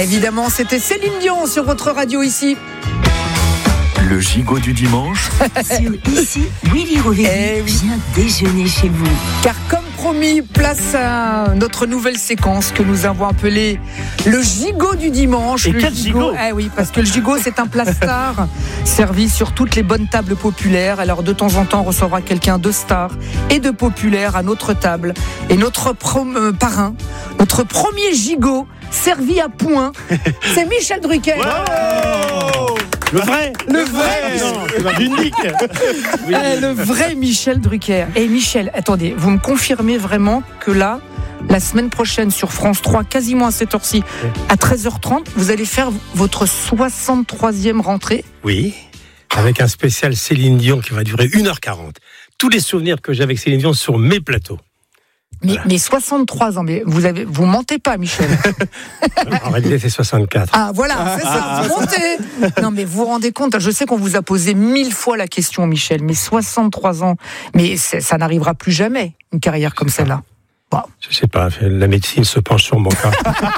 Évidemment, c'était Céline Dion sur votre radio ici. Le gigot du dimanche. Sur Ici, Willy Rovelli vient déjeuner chez vous. Car comme promis, place à notre nouvelle séquence que nous avons appelée le gigot du dimanche. Et le quel gigot ? Oui, parce que le gigot, c'est un plat star servi sur toutes les bonnes tables populaires. Alors de temps en temps, on recevra quelqu'un de star et de populaire à notre table. Et notre parrain, notre premier gigot servi à point, c'est Michel Drucker. Wow, le vrai. L'unique. Le vrai Michel Drucker. Et Michel, attendez, vous me confirmez vraiment que là, la semaine prochaine sur France 3, quasiment à cette heure-ci, à 13h30, vous allez faire votre 63e rentrée? Oui, avec un spécial Céline Dion qui va durer 1h40. Tous les souvenirs que j'ai avec Céline Dion sur mes plateaux. Mais 63 ans, mais vous mentez pas, Michel. En réalité, c'est 64. Ah, voilà, c'est ça, vous mentez. Non, mais vous vous rendez compte, je sais qu'on vous a posé 1000 fois la question, Michel, mais 63 ans, mais ça n'arrivera plus jamais, une carrière comme celle-là. Wow. Je sais pas, la médecine se penche sur mon cas.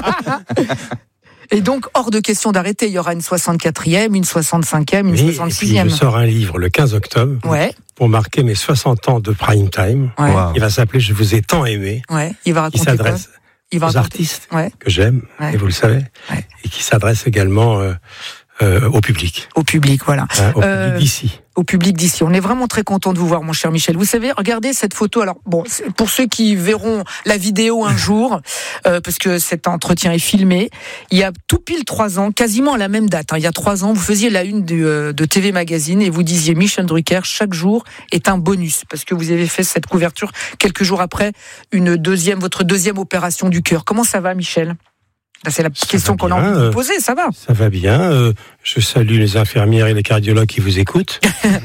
Et donc, hors de question d'arrêter, il y aura une 64e, une 65e, une 66e. Et puis, je sors un livre le 15 octobre pour marquer mes 60 ans de prime time. Ouais. Wow. Il va s'appeler « Je vous ai tant aimé ». Il va raconter qui s'adresse aux artistes que j'aime, et vous le savez, et qui s'adresse également au public. Au public, voilà. Au public d'ici. Au public d'ici. On est vraiment très content de vous voir, mon cher Michel. Vous savez, regardez cette photo. Alors, bon, pour ceux qui verront la vidéo un jour, parce que cet entretien est filmé, il y a tout pile 3 ans, quasiment à la même date. Il y a 3 ans, vous faisiez la une de TV Magazine et vous disiez Michel Drucker, chaque jour est un bonus, parce que vous avez fait cette couverture quelques jours après votre deuxième opération du cœur. Comment ça va, Michel ? C'est la petite question qu'on a envie de vous poser, ça va ? Ça va bien. Je salue les infirmières et les cardiologues qui vous écoutent.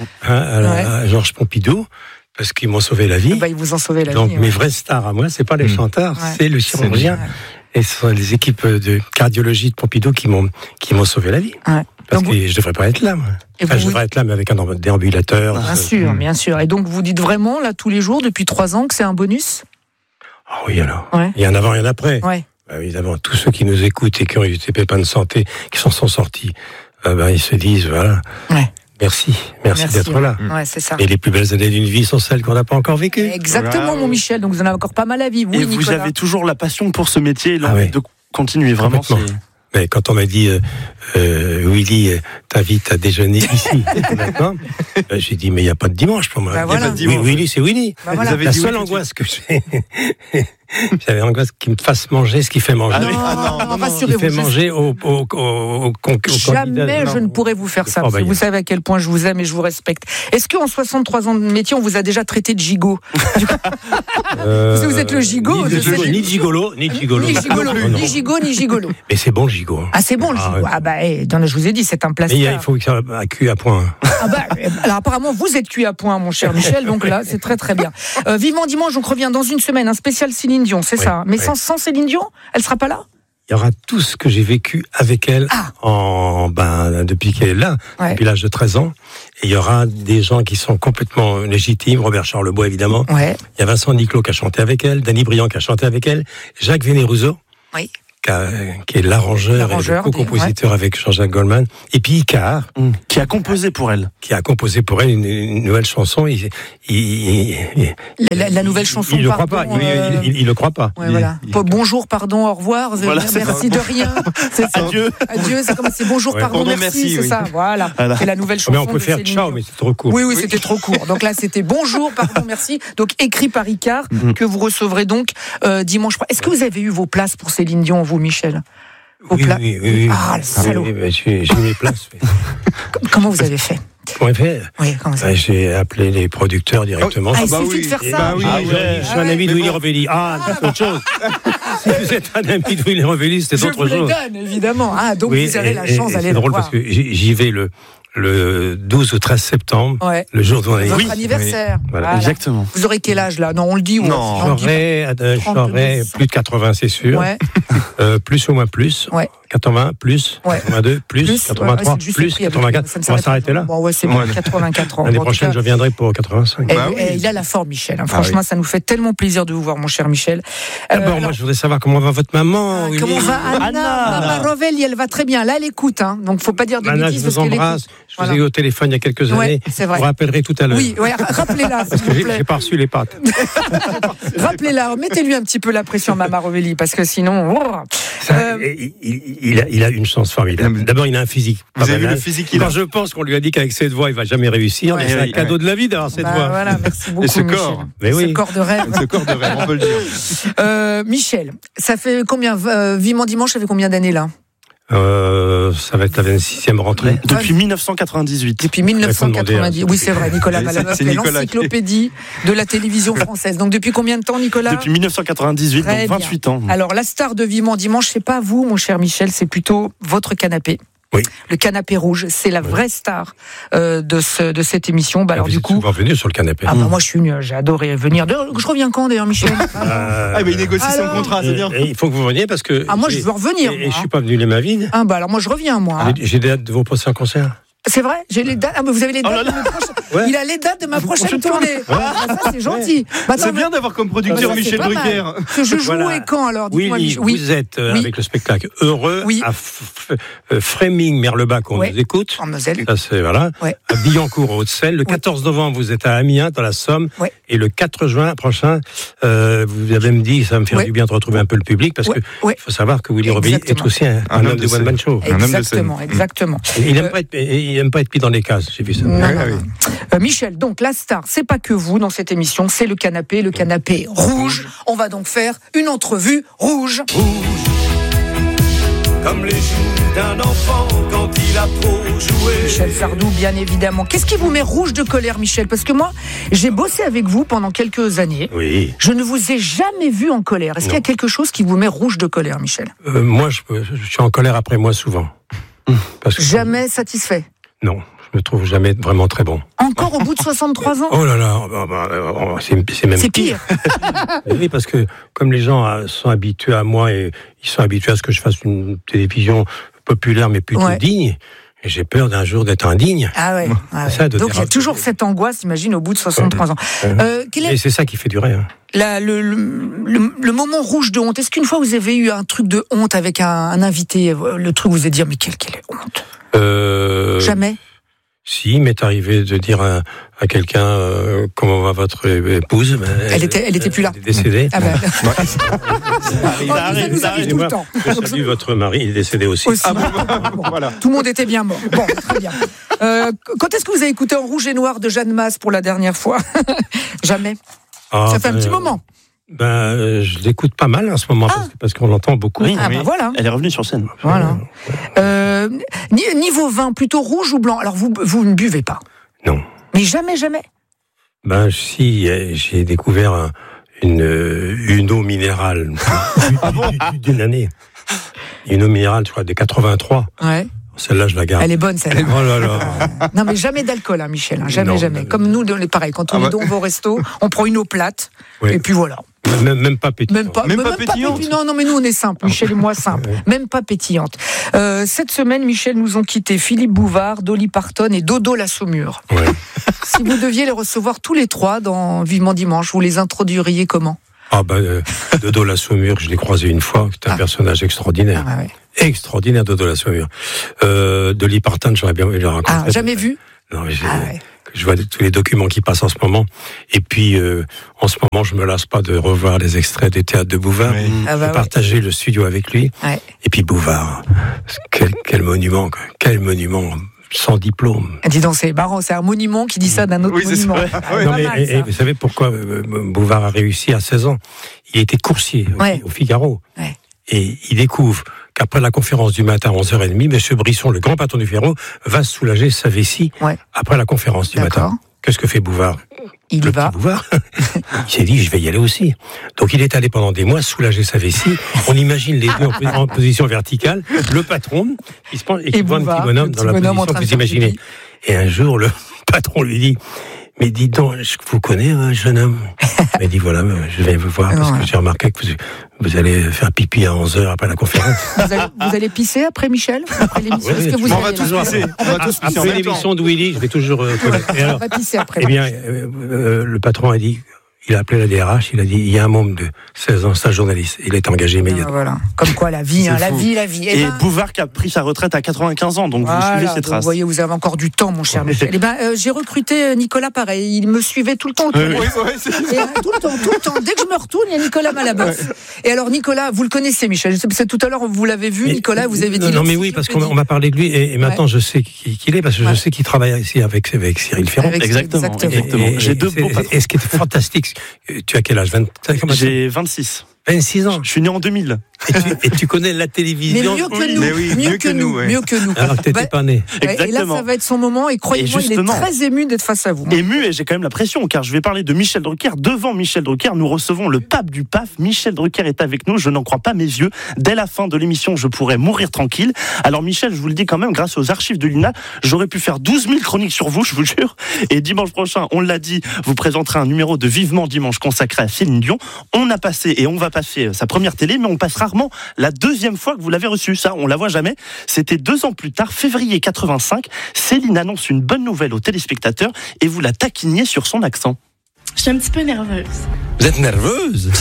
À Georges Pompidou, parce qu'ils m'ont sauvé la vie. Ils vous ont sauvé la vie. Donc mes vrais stars à moi, c'est pas les chanteurs, c'est le chirurgien. Et ce sont les équipes de cardiologie de Pompidou qui m'ont sauvé la vie. Parce que je devrais pas être là, moi. Je devrais être là, mais avec un déambulateur. Bien sûr. Et donc vous dites vraiment, là, tous les jours, depuis 3 ans, que c'est un bonus ? Ah oui, alors. Il y en a avant, il y en a après. Évidemment, tous ceux qui nous écoutent et qui ont eu des pépins de santé, qui s'en sont sortis, ils se disent, voilà, merci d'être là. C'est ça. Et les plus belles années d'une vie sont celles qu'on n'a pas encore vécues. Exactement, mon Michel, donc vous en avez encore pas mal à vivre. Et vous avez toujours la passion pour ce métier et l'envie de continuer, vraiment. Mais quand on m'a dit Willy t'invite à déjeuner ici maintenant, j'ai dit mais il n'y a pas de dimanche pour moi. Willy c'est Willy. La seule angoisse que j'ai, j'avais l'angoisse qu'il me fasse manger ce qu'il fait manger. Rassurez-vous. Il fait manger au jamais je ne pourrais vous faire ça. Parce que vous savez à quel point je vous aime et je vous respecte. Est-ce qu'en 63 ans de métier, on vous a déjà traité de gigot ? Parce que vous êtes le gigot. Ni gigolo. Ni gigot, ni gigolo. Mais c'est bon le gigot. Ah, c'est bon le gigot. Je vous ai dit, c'est un plastique. Mais il faut que ça soit cuit à point. Alors apparemment, vous êtes cuit à point, mon cher Michel, donc là, c'est très très bien. Vivement dimanche, donc revient dans une semaine, un spécial Céline Dion, c'est ça. Mais sans Céline Dion, elle sera pas là ? Il y aura tout ce que j'ai vécu avec elle depuis qu'elle est là, depuis l'âge de 13 ans. Et il y aura des gens qui sont complètement légitimes. Robert Charlebois, évidemment. Il y a Vincent Niclot qui a chanté avec elle, Danny Briand qui a chanté avec elle, Jacques Vénérousseau, qui est l'arrangeur et le co-compositeur avec Jean-Jacques Goldman. Et puis Icare, qui a composé pour elle. Qui a composé pour elle une nouvelle chanson. La nouvelle chanson. Il le croit pas. Il le croit pas. Bonjour, pardon, au revoir. Merci de rien. Adieu. C'est bonjour, pardon, merci. C'est ça. Voilà. C'est la nouvelle chanson. Mais on peut faire ciao, mais c'est trop court. Oui, c'était trop court. Donc là, c'était bonjour, pardon, merci. Donc écrit par Icare, que vous recevrez donc dimanche. Est-ce que vous avez eu vos places pour Céline Dion, vous, Michel ? Oui. Ah, le salaud. J'ai eu mes places. Comment vous avez fait ? J'ai appelé les producteurs directement. Il suffit de faire ça. Je suis un ami de Willy Rovelli. C'est autre chose. Si vous êtes un ami de Willy Rovelli, c'est autre chose. Je vous les donne, évidemment. Donc vous avez la chance d'aller le voir. C'est drôle parce que j'y vais le 12 ou 13 septembre, le jour de votre anniversaire. Voilà. Exactement. Vous aurez quel âge là? Non, on le dit. Non, j'aurai plus de 80, c'est sûr. Plus ou moins plus. 80 plus, 82 plus, 83 plus, 84. On va s'arrêter là. Bon, c'est bon, 84 ans. L'année prochaine, je viendrai pour 85. Il a la forme, Michel. Franchement, ça nous fait tellement plaisir de vous voir, mon cher Michel. Moi, je voudrais savoir comment va votre maman. Comment va Anna? Maman Rovelli, elle va très bien. Là, elle écoute. Donc, faut pas dire de bêtises. Je vous embrasse. Je vous ai eu au téléphone il y a quelques années. C'est vrai. Vous rappellerez tout à l'heure. Oui, rappelez-la. Parce que j'ai pas reçu les pattes. Rappelez-la. Mettez-lui un petit peu la pression, Maman Rovelli, parce que sinon. Il a une chance formidable. D'abord, il a un physique. Vous avez vu le physique qu'il a? Quand je pense qu'on lui a dit qu'avec cette voix, il va jamais réussir, c'est un cadeau de la vie d'avoir cette voix. Voilà, merci beaucoup. Et ce corps. Ce corps de rêve. Ce corps de rêve, on peut le dire. Michel, ça fait combien? Vivement Dimanche, ça fait combien d'années là? Ça va être la 26e rentrée. Depuis 1998. Depuis 1998. Oui, c'est vrai, Nicolas Malamud, c'est l'encyclopédie de la télévision française. Donc depuis combien de temps, Nicolas? Depuis 1998, donc 28 ans. Alors la star de Vivement Dimanche, c'est pas vous, mon cher Michel, c'est plutôt votre canapé. Oui. Le canapé rouge, c'est la vraie star de cette émission. Alors vous du êtes coup, souvent venu sur le canapé. Moi je suis venu, j'ai adoré venir. Je reviens quand d'ailleurs, Michel? Il négocie son contrat, c'est bien. Il faut que vous veniez parce que. Moi je veux revenir. Et je suis pas venu les mains vides. Alors moi je reviens, moi. J'ai des dates de vos prochains concerts. C'est vrai, j'ai les dates. Mais vous avez les dates de ma prochaine. Il a les dates de ma prochaine tournée. Ça c'est gentil. C'est bien d'avoir comme producteur Michel Drucker. Que je joue et quand alors? Oui, vous êtes avec le spectacle Heureux à Fréming, Merlebach, on nous écoute. En Moselle. Ça c'est voilà. À Billancourt, au Haute-Seine. Le 14 novembre, vous êtes à Amiens, dans la Somme. Et le 4 juin prochain, vous avez me dit, ça va me faire du bien de retrouver un peu le public parce que il faut savoir que Willy Rovelli est aussi un homme de one man show. Exactement. Il n'aime pas être mis dans les cases, j'ai vu ça. Michel, donc la star, c'est pas que vous dans cette émission, c'est le canapé rouge. On va donc faire une entrevue rouge. Comme les joues d'un enfant quand il a trop joué. Michel Sardou, bien évidemment. Qu'est-ce qui vous met rouge de colère, Michel? Parce que moi, j'ai bossé avec vous pendant quelques années. Oui. Je ne vous ai jamais vu en colère. Est-ce qu'il y a quelque chose qui vous met rouge de colère, Michel? Moi, je suis en colère après moi souvent. Parce que jamais satisfait? Non, je me trouve jamais vraiment très bon. Encore au bout de 63 ans? Oh là là, c'est même pire. Oui, parce que comme les gens sont habitués à moi et ils sont habitués à ce que je fasse une télévision populaire mais plutôt digne, et j'ai peur d'un jour d'être indigne. Donc il y a toujours cette angoisse, imagine, au bout de 63 ans. Et c'est ça qui fait durer. Le moment rouge de honte, est-ce qu'une fois vous avez eu un truc de honte avec un invité, le truc où vous avez dit mais quelle honte? Jamais. Si, il m'est arrivé de dire à quelqu'un comment va votre épouse. Elle était plus là. Elle est décédée. Ça nous arrive tout le temps. Je salue votre mari, il est décédé aussi. Voilà. Tout le monde était bien mort. Bon, très bien. Quand est-ce que vous avez écouté En Rouge et Noir de Jeanne Masse pour la dernière fois? Jamais. Ça fait un petit moment. Je l'écoute pas mal en ce moment parce qu'on l'entend beaucoup. Voilà. Elle est revenue sur scène. Voilà. Niveau vin, plutôt rouge ou blanc? Alors vous ne buvez pas? Non. Mais jamais? Si, j'ai découvert une eau minérale d'une année. Une eau minérale, je crois, de 83. Ouais. Celle-là, je la garde. Elle est bonne, celle-là. Oh là là. Non, mais jamais d'alcool, Michel. Jamais. Comme nous, on est pareil. Quand on est dans vos restos, on prend une eau plate, et puis voilà. Même pas pétillante. Même pas pétillante. Non, mais nous, on est simple. Michel et moi, simple. Même pas pétillante. Cette semaine, Michel, nous ont quitté Philippe Bouvard, Dolly Parton et Dodo la Saumure. Ouais. Si vous deviez les recevoir tous les trois dans Vivement Dimanche, vous les introduiriez comment? Dodo la Saumure, je l'ai croisé une fois. C'est un personnage extraordinaire. Extraordinaire, Dodo la Saumure. Dolly Parton, j'aurais bien voulu le rencontrer. Jamais vu? Non, je vois tous les documents qui passent en ce moment. Et puis, en ce moment, je me lasse pas de revoir les extraits des théâtres de Bouvard, de partager le studio avec lui. Et puis Bouvard, quel monument, quoi. Quel monument sans diplôme. Dis donc, c'est marrant, c'est un monument qui dit ça d'un autre monument. Et vous savez pourquoi Bouvard a réussi à 16 ans? Il était coursier au Figaro. Et il découvre qu'après la conférence du matin à 11h30, M. Brisson, le grand patron du Figaro, va se soulager sa vessie après la conférence du matin. Qu'est-ce que fait Bouvard? Il y va. Bouvard, il s'est dit, je vais y aller aussi. Donc il est allé pendant des mois soulager sa vessie. On imagine les deux en position verticale. Le patron, il se prend et qui voit un petit bonhomme dans la position que vous imaginez. Et un jour, le patron lui dit, mais dis donc, je vous connais, jeune homme. Il dit, voilà, je vais vous voir parce que j'ai remarqué que vous allez faire pipi à 11h après la conférence. Vous allez pisser après Michel? Après l'émission? On va tous pisser. Après l'émission de Willy, je vais toujours... on va pisser après. Eh bien, le patron a dit... Il a appelé la DRH, il a dit, il y a un môme de 16 ans, c'est un journaliste. Il est engagé immédiatement. Voilà. Comme quoi, la vie, la vie. Et Bouvard qui a pris sa retraite à 95 ans, donc vous suivez ses traces. Vous voyez, vous avez encore du temps, mon cher Michel. J'ai recruté Nicolas pareil. Il me suivait tout le temps. Tout le temps. Dès que je me retourne, il y a Nicolas Malaboff. Et alors, Nicolas, vous le connaissez, Michel. Je sais que tout à l'heure, vous l'avez vu, Nicolas, vous avez dit... Non, mais oui, parce qu'on m'a parlé de lui, et maintenant, je sais qui il est, parce que je sais qu'il travaille ici avec Cyril Ferrand. Exactement. J'ai deux beaux patrons. Et ce qui est fantastique, tu as quel âge? J'ai 26. 26 ans. Je suis né en 2000. Et tu connais la télévision. Mais mieux que nous. Alors que t'étais pas né. Exactement. Et là, ça va être son moment. Et croyez-moi, il est très ému d'être face à vous. Ému, et j'ai quand même la pression, car je vais parler de Michel Drucker. Devant Michel Drucker, nous recevons le pape du PAF. Michel Drucker est avec nous. Je n'en crois pas mes yeux. Dès la fin de l'émission, je pourrais mourir tranquille. Alors Michel, je vous le dis quand même, grâce aux archives de l'INA, j'aurais pu faire 12 000 chroniques sur vous, je vous jure. Et dimanche prochain, on l'a dit, vous présenterez un numéro de Vivement Dimanche consacré à Céline Dion. On a passé, et on va passer sa première télé, mais on passe rarement la deuxième fois que vous l'avez reçue. Ça, on la voit jamais. C'était 2 ans plus tard, février 85. Céline annonce une bonne nouvelle aux téléspectateurs et vous la taquiniez sur son accent. Je suis un petit peu nerveuse. Vous êtes nerveuse?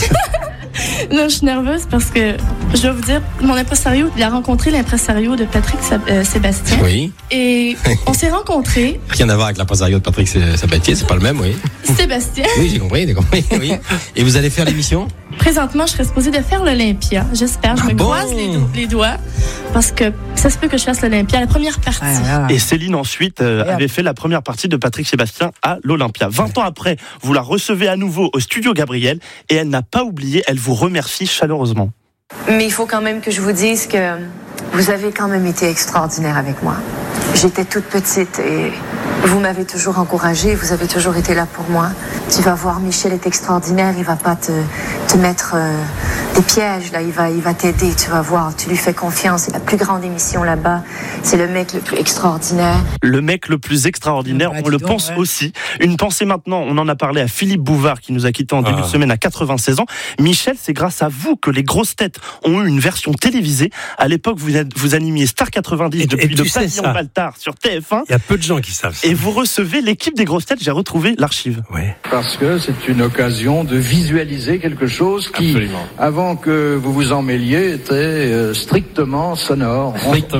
Non, je suis nerveuse parce que, je dois vous dire, mon impresario, il a rencontré l'impresario de Patrick Sébastien. Oui. Et on s'est rencontrés. Rien à voir avec l'impresario de Patrick Sébastien, c'est pas le même, oui. Sébastien. Oui, j'ai compris, oui. Et vous allez faire l'émission? Présentement, je serais supposée de faire l'Olympia. J'espère. Je me croise les doigts parce que ça se peut que je fasse l'Olympia, la première partie. Et Céline, ensuite, avait fait la première partie de Patrick Sébastien à l'Olympia. 20 ans après, vous la recevez à nouveau au studio Gabriel et elle n'a pas oublié, elle vous remercie chaleureusement. Mais il faut quand même que je vous dise que vous avez quand même été extraordinaire avec moi. J'étais toute petite et vous m'avez toujours encouragée, vous avez toujours été là pour moi. Tu vas voir, Michel est extraordinaire, il va pas te mettre des pièges, là, il va t'aider, tu vas voir, tu lui fais confiance. C'est la plus grande émission là-bas, c'est le mec le plus extraordinaire. Le mec le plus extraordinaire, on le pense aussi. Une pensée maintenant, on en a parlé à Philippe Bouvard qui nous a quittés en début de semaine à 96 ans. Michel, c'est grâce à vous que les grosses têtes ont eu une version télévisée. À l'époque, vous animiez Star 90 depuis le pavillon Baltard sur TF1. Il y a peu de gens qui savent ça. Et vous recevez l'équipe des grosses têtes, j'ai retrouvé l'archive. Ouais. Parce que c'est une occasion de visualiser quelque chose qui, avant que vous vous en mêliez, était strictement sonore.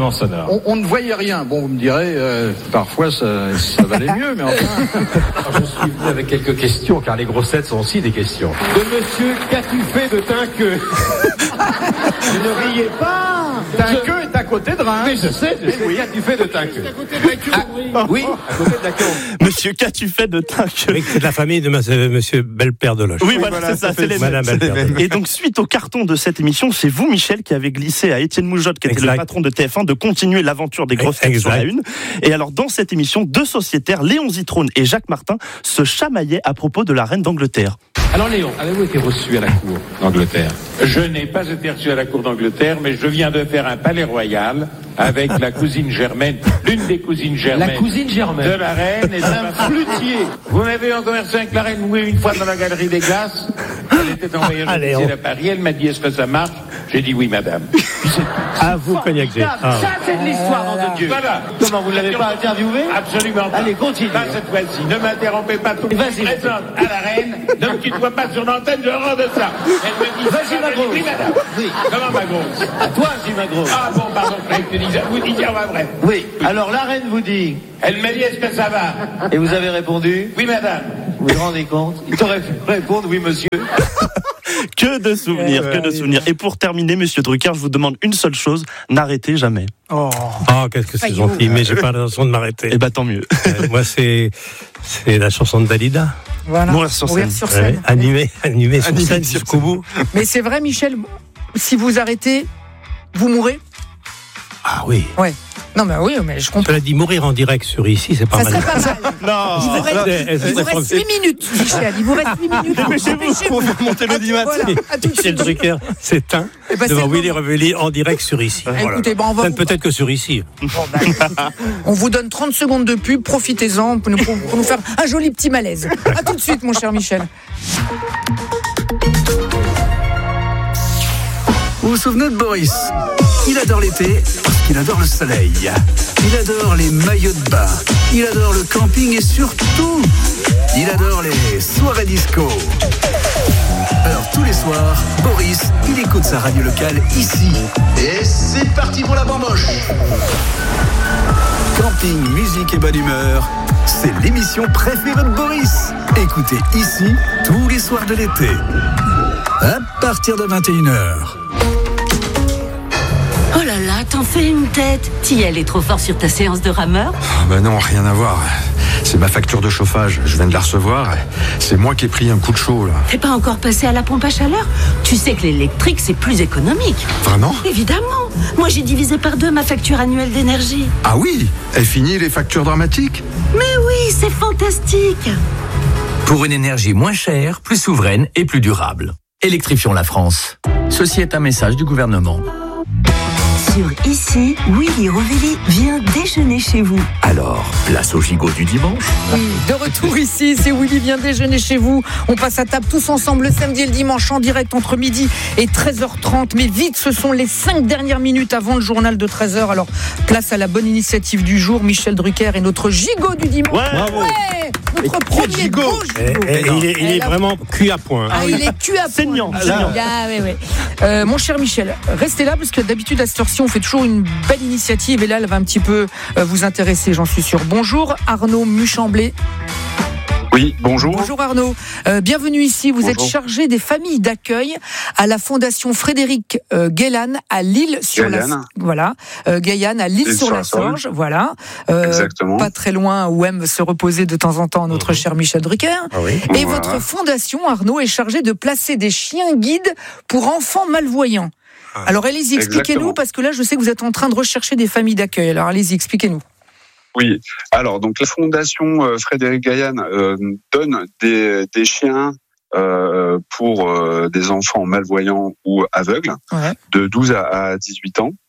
On ne voyait rien. Bon, vous me direz, parfois ça valait mieux, mais enfin... Je suis venu avec quelques questions, car les grosses têtes sont aussi des questions. De monsieur, qu'as-tu fait de Tinqueux? Ne riez pas. Tinqueux est à côté de Reims. Mais je sais. Oui. Qu'as-tu fait de Tinqueux? À côté de la Cour, oui, à côté de la Cour. Monsieur, qu'as-tu fait de Tinqueux? Oui, c'est de la famille de monsieur Belpère de Loche. Oui, voilà, c'est ça, c'est les Madame Belpère. Et donc, suite au carton de cette émission, c'est vous, Michel, qui avez glissé à Étienne Moujotte, qui était le patron de TF1, de continuer l'aventure des grosses têtes sur la une. Et alors, dans cette émission, 2 sociétaires, Léon Zitrone et Jacques Martin, se chamaillaient à propos de la reine d'Angleterre. Alors Léon, avez-vous été reçu à la cour d'Angleterre? Je n'ai pas été reçu à la cour d'Angleterre, mais je viens de faire un palais royal avec la cousine Germaine, l'une des cousines Germaine. La cousine Germaine de la reine et Madame Floutier. Vous m'avez en conversation avec la reine, oui, une fois dans la galerie des glaces. Elle était en voyage officiel à Paris, elle m'a dit est-ce que ça marche? J'ai dit oui, madame. Ah, vous, Cognac G. Ça, c'est de l'histoire, nom de Dieu. Voilà. Comment, vous ne l'avez pas interviewé? Absolument pas. Allez, continue. Pas cette fois-ci. Ne m'interrompez pas tout. Vas-y. Présente à la reine. Ne me quitte pas sur l'antenne, j'ai horreur de ça. Elle me dit vas-y, ma grosse. Oui, madame. Oui. Comment, ma grosse? À toi, je dis ma grosse. Ah bon, pardon, vous dites, on va bref. Oui. Alors, la reine vous dit. Elle m'a dit, est-ce que ça va? Et vous avez répondu? Oui, madame. Vous vous rendez compte? Il t'aurait pu répondre, oui, monsieur. Que de souvenirs, que de souvenirs. Et pour terminer, monsieur Drucker, je vous demande une seule chose, n'arrêtez jamais. Oh, qu'est-ce que c'est gentil, mais j'ai pas l'intention de m'arrêter. Eh ben, tant mieux. Moi, c'est la chanson de Dalida. Voilà. Mourir sur scène. Ouais, animé sur scène jusqu'au bout. Mais c'est vrai, Michel, si vous arrêtez, vous mourrez? Ah oui. Ouais. Non, mais oui, mais je comprends. Cela dit, mourir en direct sur ici, c'est pas mal. Ça serait pas mal. Non. Il vous reste 8 minutes, Michel. Il vous reste 8 minutes. Dépêchez-vous pour faire monter l'audimat. Voilà, à tout de Michel suite. Drucker s'éteint devant Willy Revelli en direct sur ici. Écoutez, on va peut-être que sur ici. on vous donne 30 secondes de pub, profitez-en pour nous faire un joli petit malaise. À tout de suite, mon cher Michel. Vous vous souvenez de Boris? Il adore l'été parce qu'il adore le soleil. Il adore les maillots de bain. Il adore le camping et surtout, il adore les soirées disco. Alors tous les soirs, Boris, il écoute sa radio locale ici. Et c'est parti pour la bamboche. Camping, musique et bonne humeur, c'est l'émission préférée de Boris. Écoutez ici tous les soirs de l'été. À partir de 21h. Oh là là, t'en fais une tête. T'y allais trop fort sur ta séance de rameur? Ben non, rien à voir. C'est ma facture de chauffage, je viens de la recevoir. C'est moi qui ai pris un coup de chaud, là. T'es pas encore passé à la pompe à chaleur? Tu sais que l'électrique, c'est plus économique. Vraiment? Évidemment. Moi, j'ai divisé par 2 ma facture annuelle d'énergie. Ah oui? Et fini les factures dramatiques? Mais oui, c'est fantastique. Pour une énergie moins chère, plus souveraine et plus durable. Électrifions la France. Ceci est un message du gouvernement. Sur ici, Willy Revelli vient déjeuner chez vous. Alors, place au gigot du dimanche. Oui, de retour ici, c'est Willy vient déjeuner chez vous. On passe à table tous ensemble le samedi et le dimanche en direct entre midi et 13h30. Mais vite, ce sont les 5 dernières minutes avant le journal de 13h. Alors, place à la bonne initiative du jour. Michel Drucker et notre gigot du dimanche. Ouais. Notre premier beau gigot. Il est vraiment cuit à point. Ah, il est cuit à point. Saignant. Ah, ouais. Mon cher Michel, restez là parce que d'habitude à cette heure-ci on fait toujours une belle initiative et là elle va un petit peu vous intéresser, j'en suis sûr. Bonjour Arnaud Muchamblé. Oui, bonjour. Bonjour Arnaud. Bienvenue ici. Vous êtes chargé des familles d'accueil à la Fondation Frédéric Gailhan à Lille-sur-la-Sorge. Voilà. Gailhan à Lille-sur-la-Sorge. Voilà. Exactement. Pas très loin où aime se reposer de temps en temps notre cher Michel Drucker. Ah oui. Et votre fondation, Arnaud, est chargée de placer des chiens guides pour enfants malvoyants. Alors allez-y, expliquez-nous, parce que là je sais que vous êtes en train de rechercher des familles d'accueil. Alors allez-y, expliquez-nous. Oui, alors donc la Fondation Frédéric Gailhan donne des chiens pour des enfants malvoyants ou aveugles de 12 à 18 ans.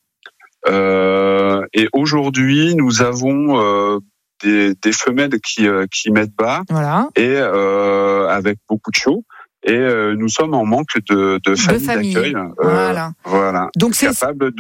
Et aujourd'hui, nous avons des femelles qui mettent bas et avec beaucoup de chiots. Et nous sommes en manque de familles d'accueil. Voilà. Donc c'est capable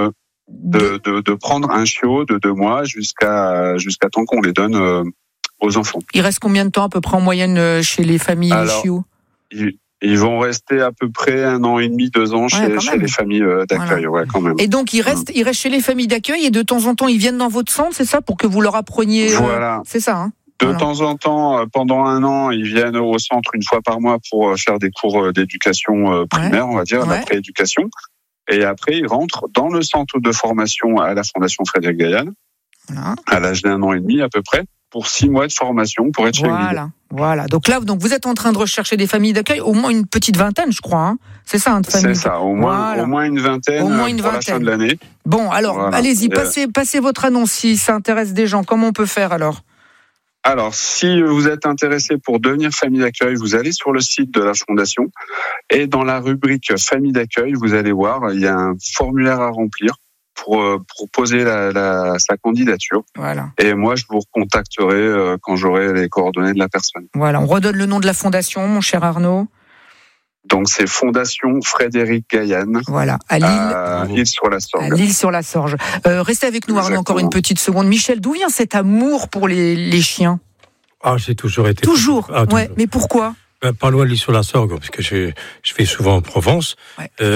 de prendre un chiot de 2 mois jusqu'à temps qu'on les donne aux enfants. Il reste combien de temps à peu près en moyenne chez les familles chiots? Ils vont rester à peu près 1 an et demi, 2 ans chez les familles d'accueil, quand même. Et donc ils restent chez les familles d'accueil et de temps en temps ils viennent dans votre centre, c'est ça, pour que vous leur appreniez? C'est ça, hein? De temps en temps, pendant 1 an, ils viennent au centre 1 fois par mois pour faire des cours d'éducation primaire, on va dire, la prééducation. Et après, ils rentrent dans le centre de formation à la Fondation Frédéric Gailhan, à l'âge d'1 an et demi à peu près, pour 6 mois de formation pour être chez guide. Voilà. Donc là, vous êtes en train de rechercher des familles d'accueil, au moins une petite vingtaine, je crois. Hein. C'est ça, de familles. C'est ça, au moins une vingtaine pour la fin de l'année. Bon, alors, allez-y, passez votre annonce si ça intéresse des gens. Comment on peut faire alors ? Alors, si vous êtes intéressé pour devenir famille d'accueil, vous allez sur le site de la Fondation et dans la rubrique famille d'accueil, vous allez voir, il y a un formulaire à remplir pour poser sa candidature. Voilà. Et moi, je vous recontacterai quand j'aurai les coordonnées de la personne. Voilà, on redonne le nom de la Fondation, mon cher Arnaud. Donc, c'est Fondation Frédéric Gailhan. Voilà, à Lille-sur-la-Sorge. À Lille-sur-la-Sorge. Restez avec nous, Arnaud, encore une petite seconde. Michel, d'où vient cet amour pour les chiens ? J'ai toujours été. Toujours. Mais pourquoi ? Pas loin de Lille-sur-la-Sorgue, parce que je vais souvent en Provence.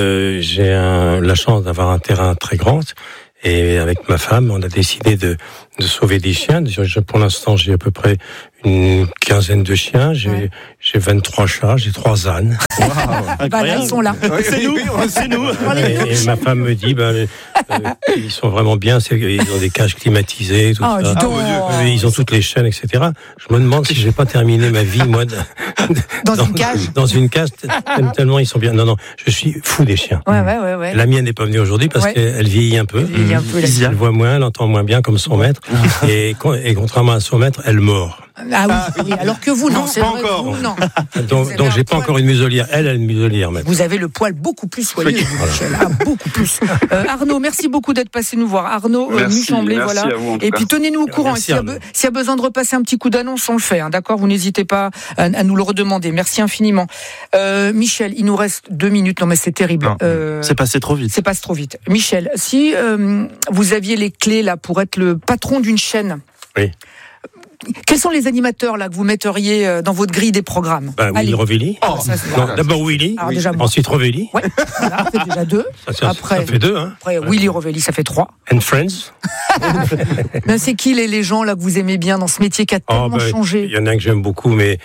J'ai la chance d'avoir un terrain très grand. Et avec ma femme, on a décidé de sauver des chiens. Pour l'instant, j'ai à peu près une quinzaine de chiens. J'ai 23 chats, j'ai 3 ânes. Wow, là, ils sont là. C'est nous. Et ma femme me dit, ils sont vraiment bien. Ils ont des cages climatisées, tout ça. Ils ont toutes les chaînes, etc. Je me demande si je vais pas terminer ma vie, moi, dans une cage. Dans une cage, tellement ils sont bien. Non, je suis fou des chiens. Ouais. La mienne n'est pas venue aujourd'hui parce qu'elle vieillit un peu. Elle voit moins, elle entend moins bien comme son maître. Et contrairement à son maître, elle mord. Ah oui, alors que vous, non, c'est pas vrai, encore. vous, non. Donc j'ai pas encore une muselière. Elle a une muselière maintenant. Vous avez le poil beaucoup plus soyeux, Michel. Beaucoup plus. Arnaud, merci beaucoup d'être passé nous voir. Arnaud Muchamblé, voilà. Et puis tenez-nous au courant. S'il y a besoin de repasser un petit coup d'annonce, on le fait. D'accord, vous n'hésitez pas à nous le redemander. Merci infiniment. Michel, il nous reste 2 minutes. Non, mais c'est terrible. C'est passé trop vite. C'est passé trop vite. Michel, si vous aviez les clés là pour être le patron d'une chaîne. Oui. Quels sont les animateurs là que vous metteriez dans votre grille des programmes? Willy Rovelli. D'abord Willy, ensuite Rovelli. Ouais, voilà, ça fait déjà 2. Ça fait 2. Hein. Après Willy Rovelli, ça fait 3. And Friends. C'est qui les gens là que vous aimez bien dans ce métier qui a tellement changé? Il y en a un que j'aime beaucoup, mais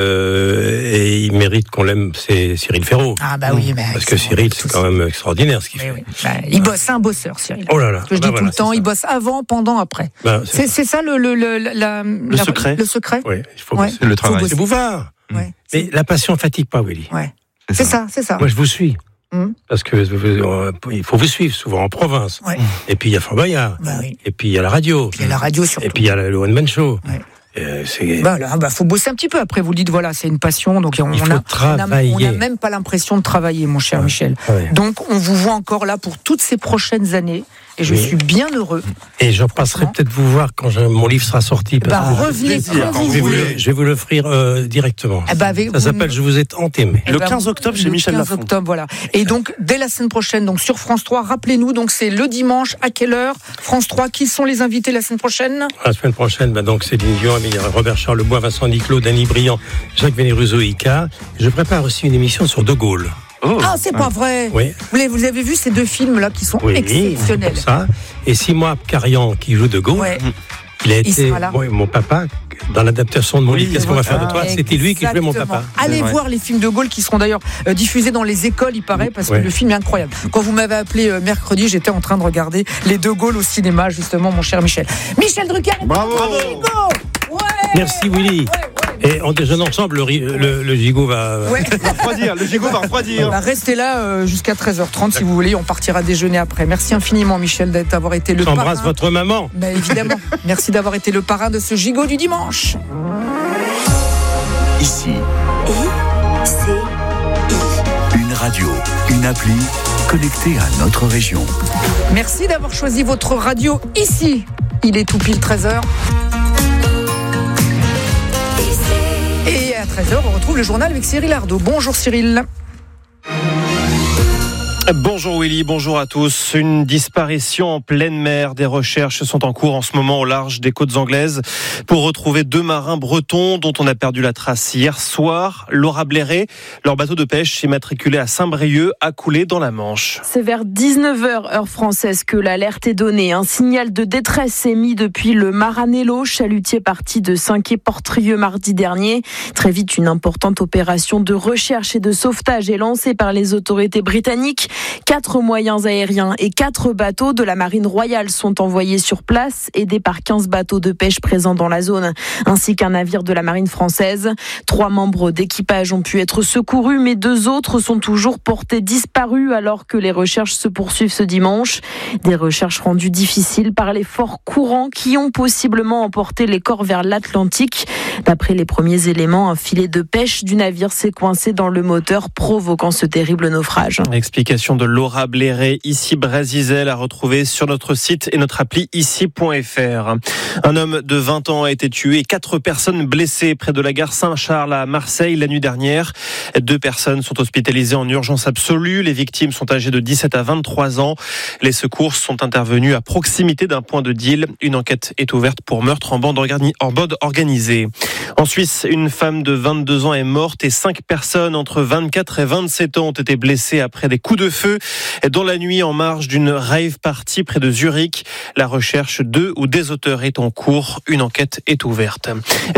et il mérite qu'on l'aime, c'est Cyril Ferraud. Ah bah oui, mais parce que Cyril, c'est quand même extraordinaire ce qu'il fait. Oui. Il bosse, c'est un bosseur, Cyril. Oh là là. Je dis tout le temps, il bosse avant, pendant, après. C'est ça le secret. Le secret. Oui, il faut bosser. Le travail. C'est Bouvard. Ouais. Mais la passion fatigue pas, Willy. Ouais. C'est ça. Moi, je vous suis. Parce que il faut vous suivre souvent en province. Ouais. Et puis il y a Fort Boyard. Et puis il y a la radio. Il y a la radio surtout. Et puis il y a le One Man Show. Ouais. Faut bosser un petit peu. Après, vous le dites, voilà, c'est une passion, donc on n'a même pas l'impression de travailler, mon cher Michel. Ouais. Donc, on vous voit encore là pour toutes ces prochaines années. Et je suis bien heureux. Et j'en passerai peut-être vous voir quand mon livre sera sorti. Revenez quand vous voulez. Je vais vous l'offrir directement. Ça s'appelle Je vous ai tant aimé. Le 15 octobre chez Michel Lafon. Le 15 octobre, voilà. Et donc, dès la semaine prochaine, donc sur France 3, rappelez-nous, donc c'est le dimanche, à quelle heure? France 3, qui sont les invités la semaine prochaine? La semaine prochaine, donc Céline Dion, Robert Charlebois, Vincent Niclot, Danny Briand, Jacques Vénéruso, Ika. Je prépare aussi une émission sur De Gaulle. Ah, c'est pas vrai. Oui. Vous avez vu ces 2 films là qui sont exceptionnels. Pour ça. Et Simon Abkarian qui joue De Gaulle, il a été mon papa dans l'adaptation de mon livre. Qu'est-ce qu'on va faire de toi? C'était lui qui jouait mon papa. Allez voir les films De Gaulle qui seront d'ailleurs diffusés dans les écoles, il paraît, parce que le film est incroyable. Quand vous m'avez appelé mercredi, j'étais en train de regarder les De Gaulle au cinéma, justement, mon cher Michel. Michel Drucker. Bravo. Merci Willy. Et en déjeunant ensemble, le gigot va refroidir. Le gigot va refroidir. Restez là jusqu'à 13h30 si vous voulez. On partira déjeuner après. Merci infiniment, Michel, d'avoir été le parrain. J'embrasse votre maman. Évidemment. Merci d'avoir été le parrain de ce gigot du dimanche. Ici. Une radio, une appli connectée à notre région. Merci d'avoir choisi votre radio ici. Il est tout pile 13h. Et à 13h, on retrouve le journal avec Cyril Ardo. Bonjour Cyril. Bonjour Willy, bonjour à tous. Une disparition en pleine mer. Des recherches sont en cours en ce moment au large des côtes anglaises pour retrouver 2 marins bretons dont on a perdu la trace hier soir. Laura Blairet, leur bateau de pêche immatriculé à Saint-Brieuc a coulé dans la Manche. C'est vers 19h heure française que l'alerte est donnée. Un signal de détresse émis depuis le Maranello, chalutier parti de Saint-Quay-Portrieux mardi dernier. Très vite, une importante opération de recherche et de sauvetage est lancée par les autorités britanniques. 4 moyens aériens et 4 bateaux de la Marine Royale sont envoyés sur place, aidés par 15 bateaux de pêche présents dans la zone, ainsi qu'un navire de la Marine française. 3 membres d'équipage ont pu être secourus, mais 2 autres sont toujours portés disparus alors que les recherches se poursuivent ce dimanche. Des recherches rendues difficiles par les forts courants qui ont possiblement emporté les corps vers l'Atlantique. D'après les premiers éléments, un filet de pêche du navire s'est coincé dans le moteur, provoquant ce terrible naufrage. Explication de Laura Blairet, ici Brasizel, à retrouver sur notre site et notre appli ici.fr. Un homme de 20 ans a été tué et 4 personnes blessées près de la gare Saint-Charles à Marseille la nuit dernière. 2 personnes sont hospitalisées en urgence absolue. Les victimes sont âgées de 17 à 23 ans. Les secours sont intervenus à proximité d'un point de deal. Une enquête est ouverte pour meurtre en bande organisée. En Suisse, une femme de 22 ans est morte et 5 personnes entre 24 et 27 ans ont été blessées après des coups de feu dans la nuit en marge d'une rave party près de Zurich. La recherche de ou des auteurs est en cours. Une enquête est ouverte.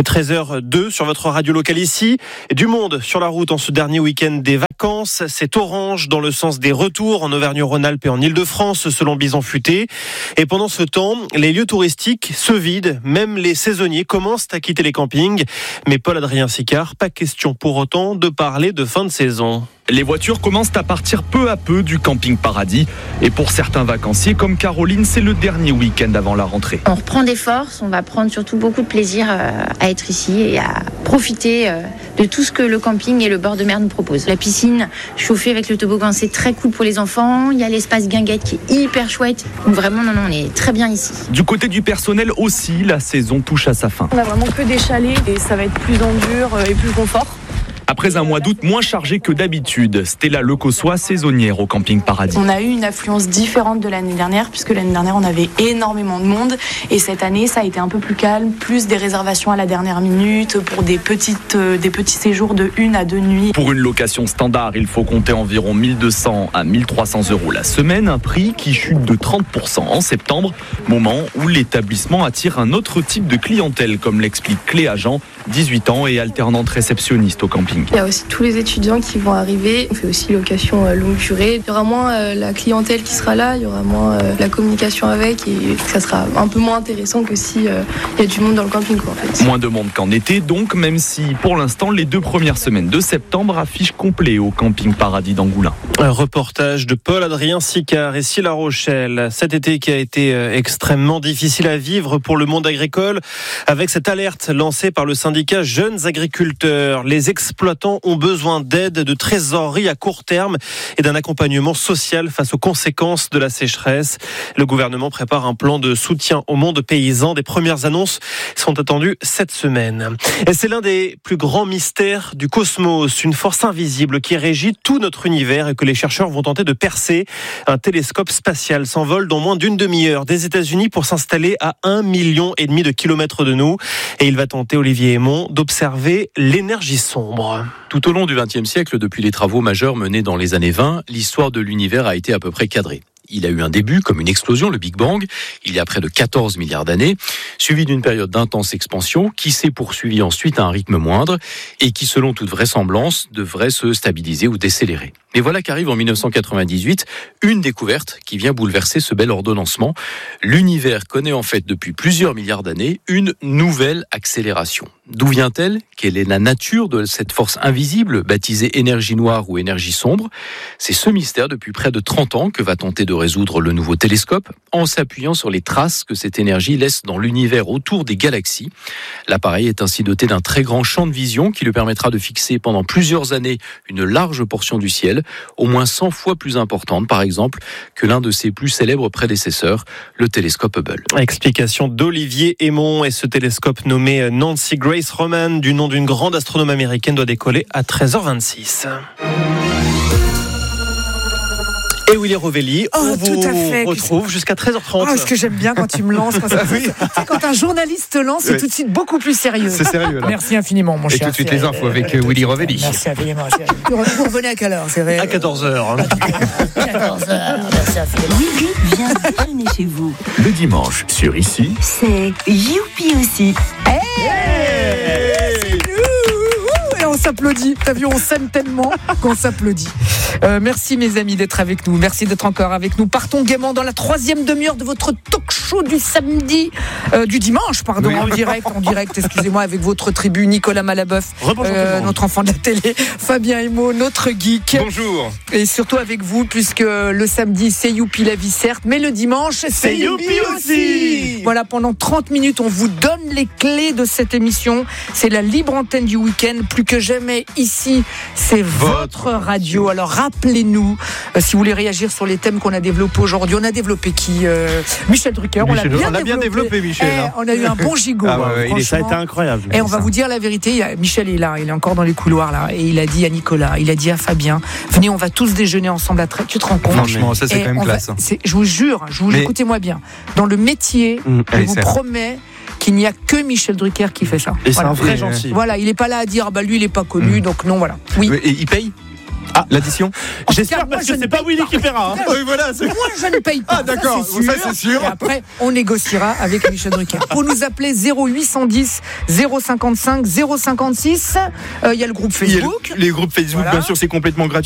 13h02 sur votre radio locale ici. Du monde sur la route en ce dernier week-end des vacances. C'est orange dans le sens des retours en Auvergne-Rhône-Alpes et en Île-de-France selon Bison Futé. Et pendant ce temps, les lieux touristiques se vident. Même les saisonniers commencent à quitter les campings. Mais Paul-Adrien Sicard, pas question pour autant de parler de fin de saison. Les voitures commencent à partir peu à peu du camping Paradis. Et pour certains vacanciers comme Caroline, c'est le dernier week-end avant la rentrée. On reprend des forces, on va prendre surtout beaucoup de plaisir à être ici et à profiter de tout ce que le camping et le bord de mer nous proposent. La piscine chauffée avec le toboggan, c'est très cool pour les enfants. Il y a l'espace guinguette qui est hyper chouette. Donc vraiment, on est très bien ici. Du côté du personnel aussi, la saison touche à sa fin. On a vraiment que des chalets et ça va être plus en dur et plus confort. Après un mois d'août moins chargé que d'habitude, Stella Lecossois, saisonnière au camping Paradis. On a eu une affluence différente de l'année dernière, puisque l'année dernière on avait énormément de monde, et cette année ça a été un peu plus calme, plus des réservations à la dernière minute pour des petits séjours de 1 à 2 nuits. Pour une location standard, il faut compter environ 1200 à 1300 euros la semaine, un prix qui chute de 30% en septembre, moment où l'établissement attire un autre type de clientèle, comme l'explique Cléa Jean, 18 ans et alternante réceptionniste au camping. Il y a aussi tous les étudiants qui vont arriver. On fait aussi location longue durée. Il y aura moins la clientèle qui sera là, il y aura moins la communication avec, et ça sera un peu moins intéressant que si il y a du monde dans le camping, en fait. Moins de monde qu'en été donc, même si pour l'instant les 2 premières semaines de septembre affichent complet au camping Paradis d'Angoulins. Un reportage de Paul-Adrien Sicard. Ici La Rochelle, cet été qui a été extrêmement difficile à vivre pour le monde agricole, avec cette alerte lancée par le syndicat Jeunes Agriculteurs. Les exploitants ont besoin d'aide, de trésorerie à court terme et d'un accompagnement social face aux conséquences de la sécheresse. Le gouvernement prépare un plan de soutien au monde paysan. Des premières annonces sont attendues cette semaine. Et c'est l'un des plus grands mystères du cosmos, une force invisible qui régit tout notre univers et que les chercheurs vont tenter de percer. Un télescope spatial s'envole dans moins d'une demi-heure des États-Unis pour s'installer à 1,5 million de kilomètres de nous. Et il va tenter, Olivier Aymon, d'observer l'énergie sombre. Tout au long du XXe siècle, depuis les travaux majeurs menés dans les années 20, l'histoire de l'univers a été à peu près cadrée. Il a eu un début comme une explosion, le Big Bang, il y a près de 14 milliards d'années, suivi d'une période d'intense expansion qui s'est poursuivie ensuite à un rythme moindre et qui, selon toute vraisemblance, devrait se stabiliser ou décélérer. Mais voilà qu'arrive en 1998 une découverte qui vient bouleverser ce bel ordonnancement. L'univers connaît en fait depuis plusieurs milliards d'années une nouvelle accélération. D'où vient-elle ? Quelle est la nature de cette force invisible, baptisée énergie noire ou énergie sombre ? C'est ce mystère depuis près de 30 ans que va tenter de résoudre le nouveau télescope, en s'appuyant sur les traces que cette énergie laisse dans l'univers autour des galaxies. L'appareil est ainsi doté d'un très grand champ de vision qui lui permettra de fixer pendant plusieurs années une large portion du ciel, au moins 100 fois plus importante, par exemple, que l'un de ses plus célèbres prédécesseurs, le télescope Hubble. Explication d'Olivier Aymon. Et ce télescope nommé Nancy Grace Roman, du nom d'une grande astronome américaine, doit décoller à 13h26. Et Willy Rovelli, on vous retrouve jusqu'à 13h30. Oh, ce que j'aime bien quand tu me lances. Quand un journaliste te lance, c'est tout de suite beaucoup plus sérieux. C'est sérieux, là. Merci infiniment, mon cher. Et tout de suite les infos avec Willy Rovelli. Merci infiniment. Vous revenez à quelle heure, c'est vrai? À 14h. 14h. Merci infiniment. Willy vient déjeuner chez vous. Le dimanche, sur Ici, c'est Youpi aussi. Et on s'applaudit. T'as vu, on s'aime tellement qu'on s'applaudit. Merci mes amis d'être avec nous. Merci d'être encore avec nous. Partons gaiement dans la 3e demi-heure de votre talk show du samedi, du dimanche, pardon, oui. en direct, excusez-moi, avec votre tribu Nicolas Malaboeuf, notre enfant de la télé, Fabien Emo, notre geek. Bonjour. Et surtout avec vous, puisque le samedi c'est Youpi la vie certes, mais le dimanche c'est Youpi aussi. Voilà, pendant 30 minutes, on vous donne les clés de cette émission. C'est la libre antenne du week-end. Plus que jamais ici, c'est votre radio. Alors rappelez-nous, si vous voulez réagir sur les thèmes qu'on a développés aujourd'hui. On a développé qui Michel Drucker. On l'a bien développé, Michel. On a eu un bon gigot. Ça a été incroyable. Et on va vous dire la vérité. Michel est là, il est encore dans les couloirs là, et il a dit à Nicolas, il a dit à Fabien, venez, on va tous déjeuner ensemble à tu te rends compte? Franchement, ça c'est quand même classe. Je vous jure, écoutez-moi bien. Dans le métier, je vous promets qu'il n'y a que Michel Drucker qui fait ça. Et c'est un vrai gentil. Voilà, il n'est pas là à dire lui il n'est pas connu, donc non, voilà. Oui. Et il paye? l'addition. J'espère parce que c'est pas Willy qui paiera. Oui, voilà. Moi, je ne paye pas. Ah, d'accord. Ça, c'est sûr. Et après, on négociera avec Michel Drucker. Pour nous appeler 0810 055 056. Il y a le groupe Facebook. Les groupes Facebook, bien sûr, c'est complètement gratuit.